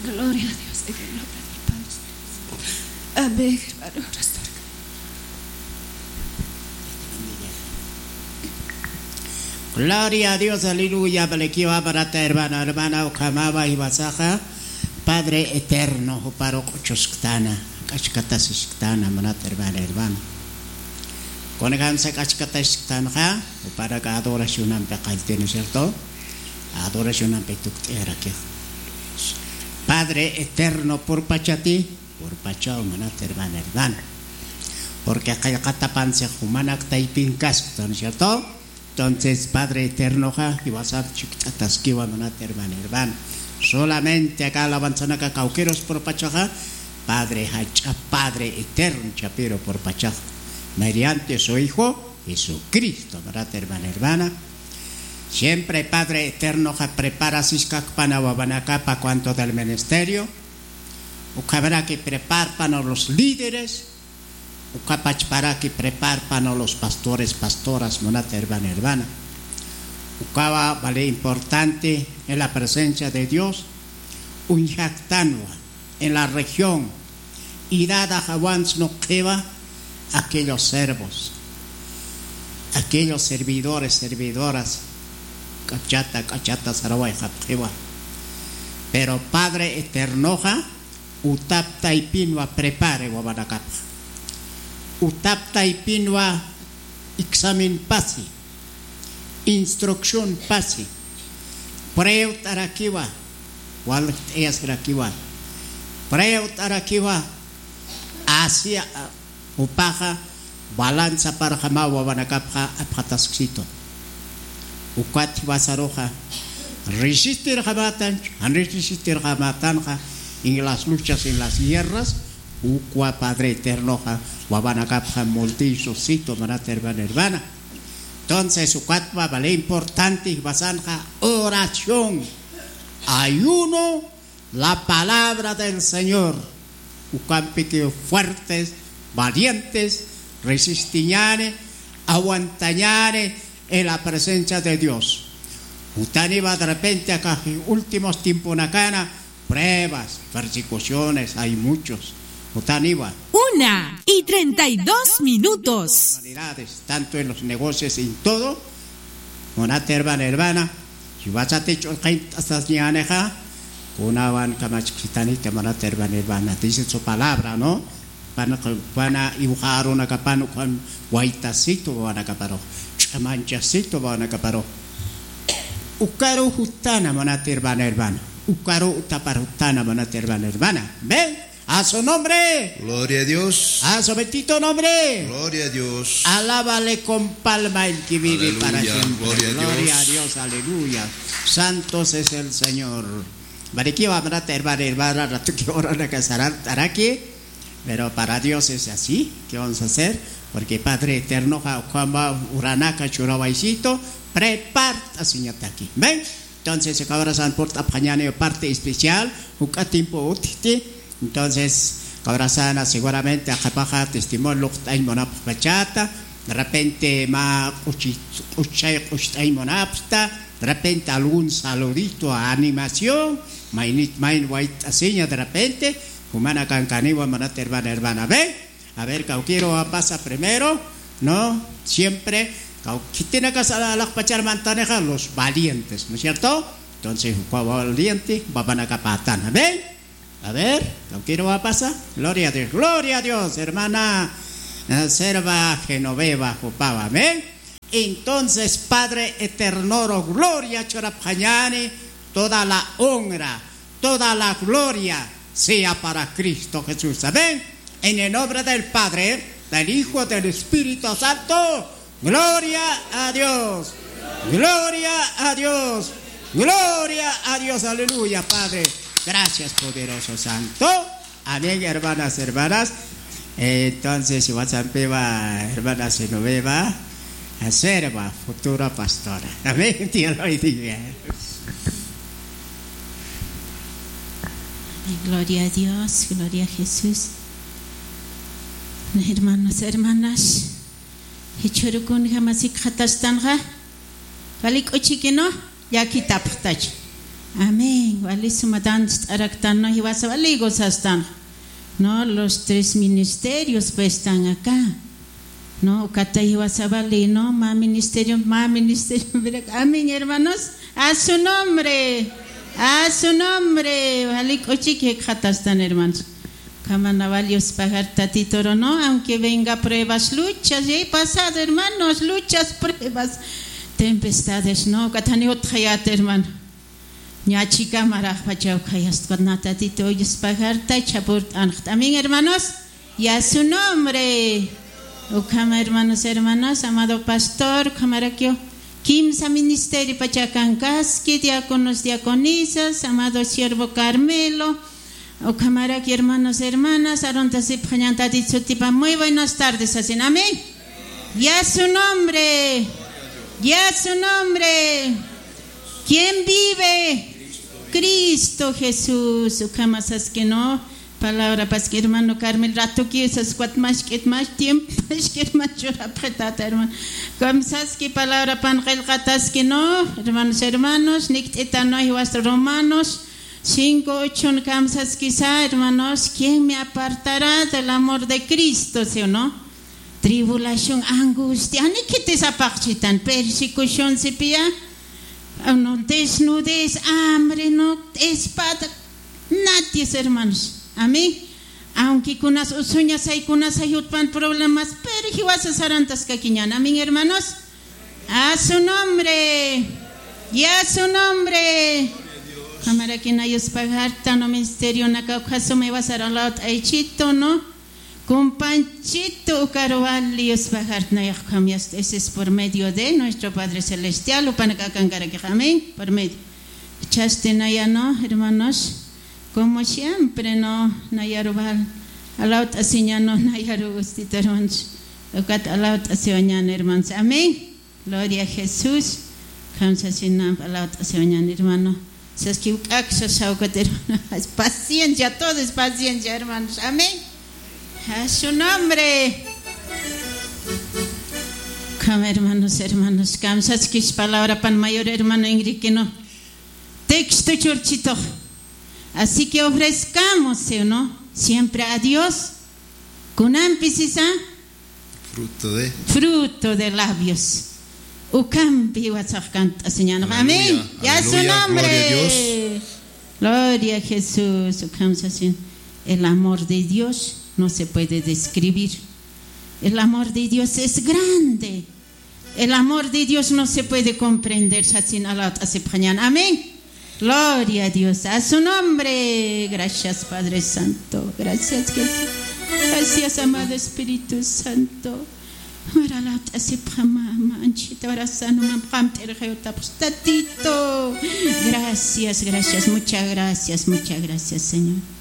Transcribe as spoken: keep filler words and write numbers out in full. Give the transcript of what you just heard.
Gloria a Dios en el nombre del Padre. Amén, hermano. Gloria a Dios, aleluya. Balequiva barata, hermana, hermana, Okamaba y Basaja, Padre eterno, Oparo Cochosctana, Cachcatasistana, manata, hermana, hermano. Coneganse Cachcatasistana, para que adoración en pecado, ¿no es cierto? Adoración en pecado, aquí. Padre eterno, por Pachati, por Pachao, manata, hermana, hermano. Porque acá catapanse, humana, taipinkas, ¿no es cierto? Entonces, Padre eterno, y vas a chiquitasquiva, manata, hermana, hermano. Solamente acá la avanzana que cauqueros por Pachaja, Padre Hacha, Padre eterno, chapiro por Pachaja. Mediante su Hijo, Jesucristo, manata, hermana, hermana. Siempre, Padre eterno, prepara Siskakpana Wabanaka para cuanto del ministerio. O habrá que preparar para los líderes. Ucapach para que prepar para los pastores, pastoras, monata, hermana, hermana. Ucaba vale importante en la presencia de Dios. Un jactanua en la región. Y dada Jawans no queva aquellos servos, aquellos servidores, servidoras. Cachata, cachata, sarawai, japjewa. Pero Padre eternoja, utapta y pinua prepare wabanakapa. Utapta y pinua examen pasi, instrucción pasi, preut arakiwa, wal es arakiwa, preut arakiwa, asia upaja, balanza para jamawa wanakapja apataskito. Ukat wasaroja, resistir jamatan, resistir jamatan en las luchas, en las guerras. Ukwa Padre eterno, Wabanakapja multisosito, manata, hermana, hermana. Entonces, Ukatwa vale importante, basanja, oración, ayuno, la palabra del Señor. Ukampique fuertes, valientes, resistiñare, aguantañare en la presencia de Dios. Utani va de repente acá, en últimos tiempos, nakana, pruebas, persecuciones, hay muchos. Una y treinta y dos minutos. Tanto en los negocios y en todo. Monata, hermana, hermana. Si vas a techo, hasta ñaneja. Una van camachquitanita, monata, hermana, hermana. Dice su palabra, ¿no? Van a dibujar una capano con guaitacito, van a caparo. Chamanchacito, van a caparo. Ucaro jutana, monata, hermana, hermana. Ucaro utaparutana, monata, hermana, hermana. ¿Ven? A su nombre. Gloria a Dios. A su bendito nombre. Gloria a Dios. Alábale con palma el que vive Aleluya. para siempre. Gloria a Dios. Gloria a Dios. Aleluya. Santos es el Señor. Bariki va a hermana, hermana, rato que ahora la casará aquí. Pero para Dios es así. ¿Qué vamos a hacer? Porque Padre eterno, Juanba, Uranaka, Churabaisito, prepara señor aquí. ¿Ven? Entonces, ahora se han portado pañane parte especial. Un tiempo útil. Entonces, ahora sana seguramente a Japaja testimonio hay monapachata, de repente ma uchay uchay monapsta, de repente algún saludito a animación, mainit main white aseña de repente, humana cancaniwa manata hermana hermana ve, a ver cauquiro a pasa primero, no siempre cauquitina casa la pachar mantaneja los valientes, ¿no es cierto? Entonces, cuál valiente va a capatana, ¿ven? A ver, ¿lo quiero a pasar? Gloria a Dios, gloria a Dios, hermana Serva Genoveva Jopava, ¿ven? Entonces, Padre eterno, gloria Chorapañani, toda la honra, toda la gloria sea para Cristo Jesús, ¿ven? En el nombre del Padre, del Hijo, del Espíritu Santo, gloria a Dios, gloria a Dios, gloria a Dios, aleluya, Padre. Gracias, poderoso Santo. Amén, hermanas, hermanas. Eh, entonces, si vas a empezar, hermana Genoveva, a serva, futura pastora. Amén, Dios lo diga. Gloria a Dios, gloria a Jesús. Hermanos, hermanas, Hechurukun jamasik hatastanja. Valik ochikino, ya kitaptach. Amén. vale sumadan aractan no ibas a valigos hasta no los tres ministerios pues están acá. No, cata ibas a valer, no, más ministerio, más ministerio. Amén, hermanos. A su nombre. A su nombre. Vale, coche que están hermanos. Camana valios pagar tatitoro, no, aunque venga pruebas, luchas, ya he pasado, hermanos, luchas, pruebas, tempestades, no, catani otrayat, hermano. Ya chica maraj pachau kayas con natatito y pagar tachapurt ancht. Amén, hermanos. Y a su nombre. O cama, hermanos, hermanas, amado pastor, camarakio. Kimsa ministerio pachacancaski, diáconos, diaconisas, amado siervo Carmelo. O camaraki, hermanos, hermanas, arontasip pañantatipa. Muy buenas tardes, así, amén. Ya su nombre, ya su nombre. ¿Quién vive? Cristo Jesús. O camasas que no. Palabra para que hermano Carmel rato que esas cuatro más que más tiempo es que más yo apretata hermano. Como sabes que palabra para el gatas que no, hermanos, hermanos, nict etano y vuestros romanos. Cinco, ocho, camsas quizá, hermanos, ¿quién me apartará del amor de Cristo, sí o no? Tribulación, angustia, ni que te zapachitan, persecución, sepia, no, desnudez, hambre, no, espada, nadie, hermanos, amén. Aunque con las uñas hay con las ayudan problemas, pero que vas a sarantas caquiñan, amén, hermanos. A su nombre, y a su nombre. Cámara que no hay pagar tan misterio na caucaso me vas a dar la otra chito no con panchito carovali os pagar na ya cambias ese es por medio de nuestro Padre Celestial o para que cangara que amén por medio chaste na ya no hermanos como siempre no na ya robal a la otra señal no na ya robustito hermanos o cat a la otra señal hermanos amén gloria a Jesús camsa sin a la otra señal hermano. Es que es paciencia, todo es paciencia, hermanos. Amén. A su nombre. Como hermanos, hermanos, camsas que es palabra para mayor hermano Enrique, no. Texto churchito. Así que ofrezcamos, ¿sí o no? Siempre a Dios con énfasis a fruto de fruto de labios. Ucampi Huatzacanta, Señor. Amén. Ya su nombre. Gloria a Jesús. El amor de Dios no se puede describir. El amor de Dios es grande. El amor de Dios no se puede comprender. Amén. Gloria a Dios. A su nombre. Gracias, Padre Santo. Gracias, Jesús. Gracias, amado Espíritu Santo. Gracias, gracias, muchas gracias, muchas gracias, Señor.